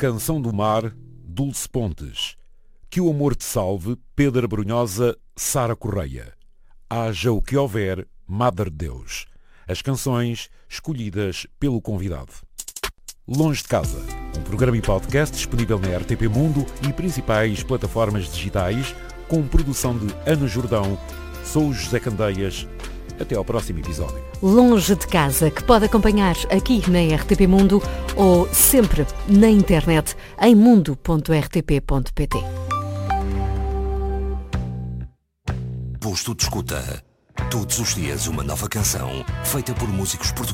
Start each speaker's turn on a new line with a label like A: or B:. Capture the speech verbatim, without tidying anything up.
A: Canção do Mar, Dulce Pontes. Que o Amor te Salve, Pedro Brunhosa, Sara Correia. Haja o que houver, Madre de Deus. As canções escolhidas pelo convidado. Longe de Casa, um programa e podcast disponível na R T P Mundo e principais plataformas digitais, com produção de Ana Jordão. Sou o José Candeias. Até ao próximo episódio.
B: Longe de Casa, que pode acompanhar aqui na R T P Mundo ou sempre na internet em mundo ponto r t p ponto p t.
C: Posto de Escuta. Todos os dias uma nova canção feita por músicos portugueses.